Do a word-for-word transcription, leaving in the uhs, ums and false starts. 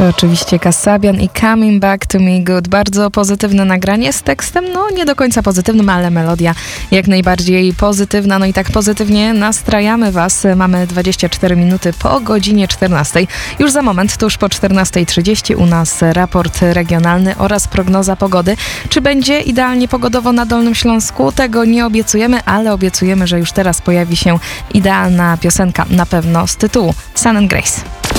To oczywiście Kasabian i Coming Back to Me Good. Bardzo pozytywne nagranie z tekstem, no nie do końca pozytywnym, ale melodia jak najbardziej pozytywna. No i tak pozytywnie nastrajamy Was. Mamy dwadzieścia cztery minuty po godzinie czternastej. Już za moment, tuż po czternastej trzydzieści u nas raport regionalny oraz prognoza pogody. Czy będzie idealnie pogodowo na Dolnym Śląsku? Tego nie obiecujemy, ale obiecujemy, że już teraz pojawi się idealna piosenka, na pewno z tytułu Sun and Grace.